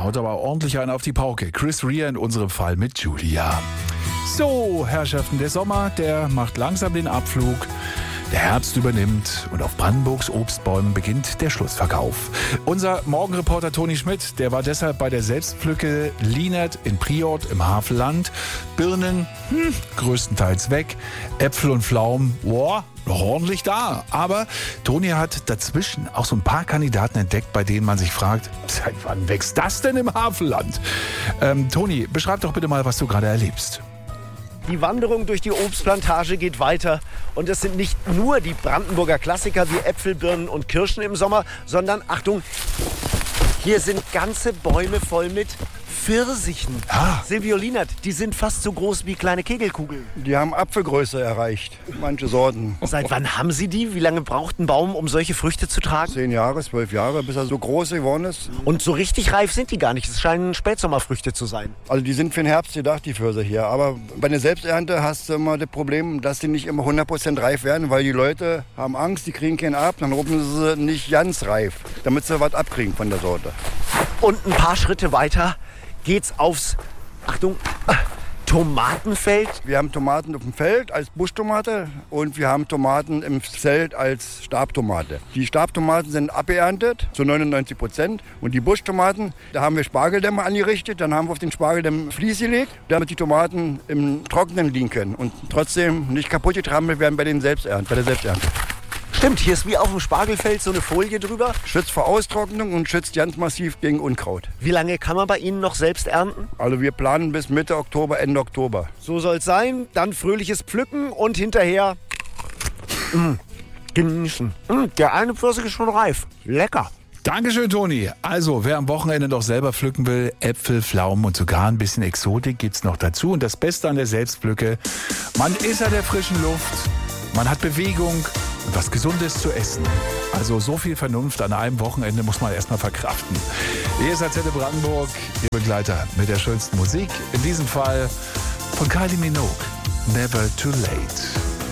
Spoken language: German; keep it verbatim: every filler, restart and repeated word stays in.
haut aber ordentlich einen auf die Pauke. Chris Rea in unserem Fall mit Julia. So, Herrschaften, der Sommer, der macht langsam den Abflug. Der Herbst übernimmt und auf Brandenburgs Obstbäumen beginnt der Schlussverkauf. Unser Morgenreporter Toni Schmidt, der war deshalb bei der Selbstpflücke Lienert in Priort im Havelland. Birnen, hm, größtenteils weg. Äpfel und Pflaumen, boah, noch ordentlich da. Aber Toni hat dazwischen auch so ein paar Kandidaten entdeckt, bei denen man sich fragt, seit wann wächst das denn im Havelland? Ähm, Toni, beschreib doch bitte mal, was du gerade erlebst. Die Wanderung durch die Obstplantage geht weiter. Und es sind nicht nur die Brandenburger Klassiker wie Äpfel, Birnen und Kirschen im Sommer, sondern, Achtung, hier sind ganze Bäume voll mit Pfirsichen. Ah. Silvio Lienert, die sind fast so groß wie kleine Kegelkugeln. Die haben Apfelgröße erreicht, manche Sorten. Seit wann haben Sie die? Wie lange braucht ein Baum, um solche Früchte zu tragen? Zehn Jahre, zwölf Jahre, bis er so groß geworden ist. Und so richtig reif sind die gar nicht. Es scheinen Spätsommerfrüchte zu sein. Also die sind für den Herbst gedacht, die Pfirsiche hier. Aber bei der Selbsternte hast du immer das Problem, dass die nicht immer hundert Prozent reif werden, weil die Leute haben Angst, die kriegen keinen ab, dann rufen sie nicht ganz reif, damit sie was abkriegen von der Sorte. Und ein paar Schritte weiter geht's aufs, Achtung, Tomatenfeld. Wir haben Tomaten auf dem Feld als Buschtomate und wir haben Tomaten im Zelt als Stabtomate. Die Stabtomaten sind abgeerntet, zu neunundneunzig Prozent. Und die Buschtomaten, da haben wir Spargeldämme angerichtet. Dann haben wir auf den Spargeldämm Vlies gelegt, damit die Tomaten im Trockenen liegen können und trotzdem nicht kaputt getrampelt werden bei, den Selbsternte, bei der Selbsternte. Stimmt, hier ist wie auf dem Spargelfeld so eine Folie drüber. Schützt vor Austrocknung und schützt ganz massiv gegen Unkraut. Wie lange kann man bei Ihnen noch selbst ernten? Also wir planen bis Mitte Oktober, Ende Oktober. So soll es sein. Dann fröhliches Pflücken und hinterher mm, genießen. Mm, der eine Pfirsich ist schon reif. Lecker. Dankeschön, Toni. Also, wer am Wochenende noch selber pflücken will, Äpfel, Pflaumen und sogar ein bisschen Exotik gibt's noch dazu. Und das Beste an der Selbstpflücke, man ist an der frischen Luft, man hat Bewegung und was Gesundes zu essen. Also so viel Vernunft an einem Wochenende muss man erstmal verkraften. Hier ist Antenne Brandenburg, Ihr Begleiter mit der schönsten Musik. In diesem Fall von Kylie Minogue, Never Too Late.